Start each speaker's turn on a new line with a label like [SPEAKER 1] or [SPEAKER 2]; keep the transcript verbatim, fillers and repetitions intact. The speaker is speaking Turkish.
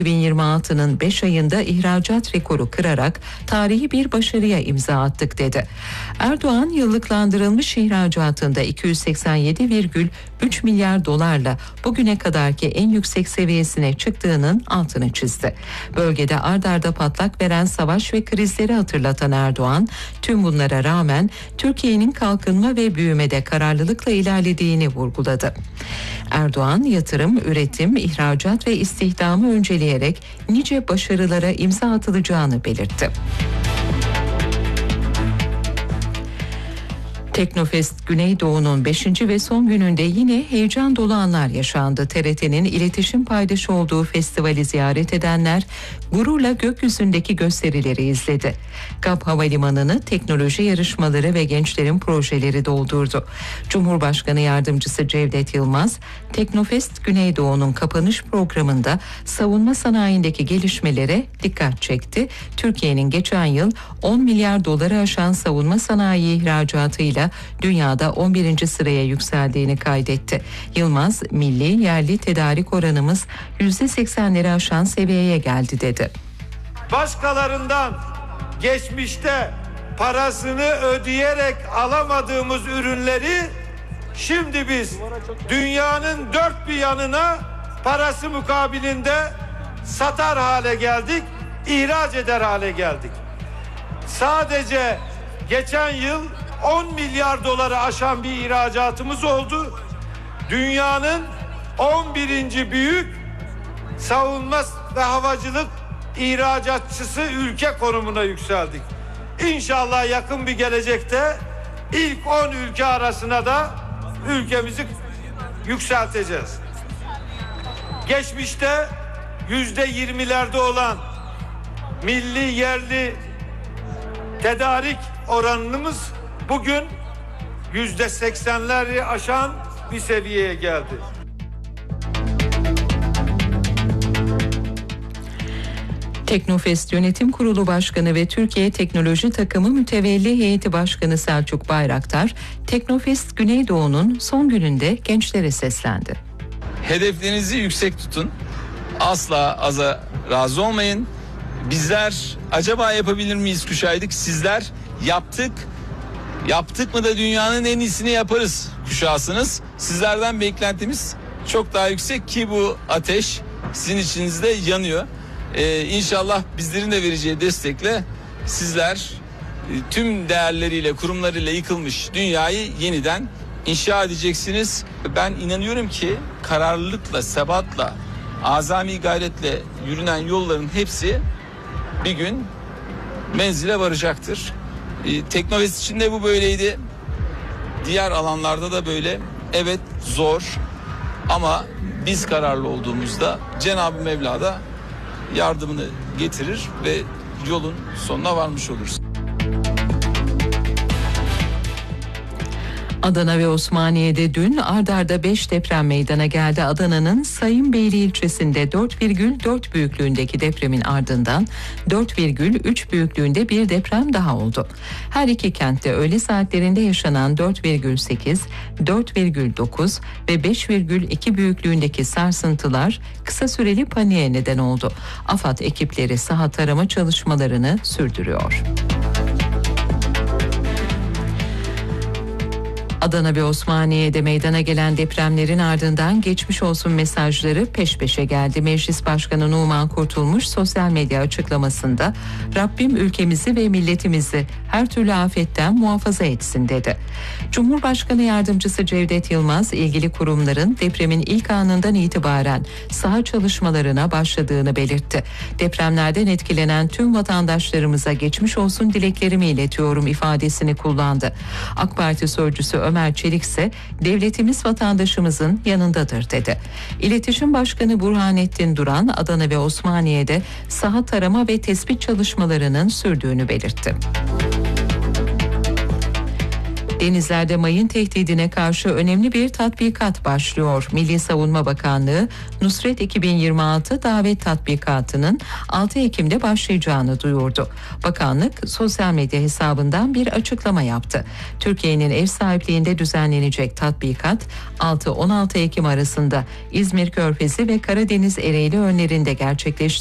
[SPEAKER 1] iki bin yirmi altının beş ayında ihracat rekoru kırarak tarihi bir başarıya imza attık dedi. Erdoğan yıllıklandırılmış ihracatında iki yüz seksen yedi virgül üç milyar dolarla bugüne kadarki en yüksek seviyesine çıktığının altını çizdi. Bölgede ard arda patlak veren savaş ve krizleri hatırlatan Erdoğan, tüm bunlara rağmen Türkiye'nin kalkınma ve büyümede kararlılıkla ilerlediğini vurguladı. Erdoğan, yatırım, üretim, ihracat ve istihdamı önceleyerek nice başarılara imza atılacağını belirtti. Teknofest Güneydoğu'nun beşinci ve son gününde yine heyecan dolu anlar yaşandı. T R T'nin iletişim paydaşı olduğu festivali ziyaret edenler gururla gökyüzündeki gösterileri izledi. GAP Havalimanı'nı teknoloji yarışmaları ve gençlerin projeleri doldurdu. Cumhurbaşkanı Yardımcısı Cevdet Yılmaz, Teknofest Güneydoğu'nun kapanış programında savunma sanayindeki gelişmelere dikkat çekti. Türkiye'nin geçen yıl on milyar doları aşan savunma sanayi ihracatıyla dünyada on birinci sıraya yükseldiğini kaydetti. Yılmaz, milli yerli tedarik oranımız yüzde seksenleri aşan seviyeye geldi dedi.
[SPEAKER 2] Başkalarından geçmişte parasını ödeyerek alamadığımız ürünleri şimdi biz dünyanın dört bir yanına parası mukabilinde satar hale geldik, ihraç eder hale geldik. Sadece geçen yıl on milyar doları aşan bir ihracatımız oldu. Dünyanın on birinci büyük savunma ve havacılık ihracatçısı ülke konumuna yükseldik. İnşallah yakın bir gelecekte ilk on ülke arasına da ülkemizi yükselteceğiz. Geçmişte yüzde yirmilerde olan milli yerli tedarik oranımız bugün yüzde seksenleri aşan bir seviyeye geldi.
[SPEAKER 1] Teknofest Yönetim Kurulu Başkanı ve Türkiye Teknoloji Takımı Mütevelli Heyeti Başkanı Selçuk Bayraktar, Teknofest Güneydoğu'nun son gününde gençlere seslendi.
[SPEAKER 3] Hedeflerinizi yüksek tutun. Asla aza razı olmayın. Bizler acaba yapabilir miyiz kuşağıydık. Sizler yaptık. Yaptık mı da dünyanın en iyisini yaparız kuşağısınız. Sizlerden beklentimiz çok daha yüksek ki bu ateş sizin içinizde yanıyor. Ee, İnşallah bizlerin de vereceği destekle sizler e, tüm değerleriyle, kurumlarıyla yıkılmış dünyayı yeniden inşa edeceksiniz. Ben inanıyorum ki kararlılıkla, sebatla, azami gayretle yürünen yolların hepsi bir gün menzile varacaktır. Ee, Teknofest için de bu böyleydi. Diğer alanlarda da böyle. Evet, zor ama biz kararlı olduğumuzda Cenab-ı Mevla da yardımını getirir ve yolun sonuna varmış oluruz.
[SPEAKER 1] Adana ve Osmaniye'de dün ard arda beş deprem meydana geldi. Adana'nın Sayınbeyli ilçesinde dört virgül dört büyüklüğündeki depremin ardından dört virgül üç büyüklüğünde bir deprem daha oldu. Her iki kentte öğle saatlerinde yaşanan dört virgül sekiz, dört virgül dokuz ve beş virgül iki büyüklüğündeki sarsıntılar kısa süreli paniğe neden oldu. AFAD ekipleri saha tarama çalışmalarını sürdürüyor. Adana ve Osmaniye'de meydana gelen depremlerin ardından geçmiş olsun mesajları peş peşe geldi. Meclis Başkanı Numan Kurtulmuş sosyal medya açıklamasında Rabbim ülkemizi ve milletimizi her türlü afetten muhafaza etsin dedi. Cumhurbaşkanı Yardımcısı Cevdet Yılmaz ilgili kurumların depremin ilk anından itibaren saha çalışmalarına başladığını belirtti. Depremlerden etkilenen tüm vatandaşlarımıza geçmiş olsun dileklerimi iletiyorum ifadesini kullandı. AK Parti sözcüsü Ömer Çelik ise devletimiz vatandaşımızın yanındadır dedi. İletişim Başkanı Burhanettin Duran Adana ve Osmaniye'de saha tarama ve tespit çalışmalarının sürdüğünü belirtti. Denizlerde mayın tehdidine karşı önemli bir tatbikat başlıyor. Milli Savunma Bakanlığı, Nusret iki bin yirmi altı davet tatbikatının altı Ekim'de başlayacağını duyurdu. Bakanlık sosyal medya hesabından bir açıklama yaptı. Türkiye'nin ev sahipliğinde düzenlenecek tatbikat altı on altı Ekim arasında İzmir Körfezi ve Karadeniz Ereğli önlerinde gerçekleştirecek.